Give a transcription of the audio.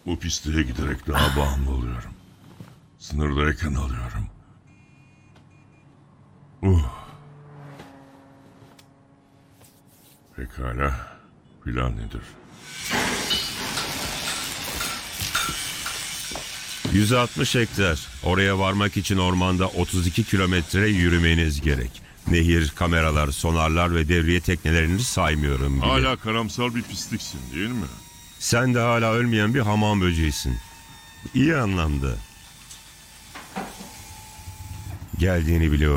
Bu pisliğe giderek daha bağımlı oluyorum. Sınırdayken alıyorum. Pekala. Plan nedir? 160 hektar. Oraya varmak için ormanda 32 kilometre yürümeniz gerek. Nehir, kameralar, sonarlar ve devriye teknelerini saymıyorum bile. Hala karamsar bir pisliksin değil mi? Sen de hala ölmeyen bir hamam böceğisin. İyi anlamda. Geldiğini biliyorum.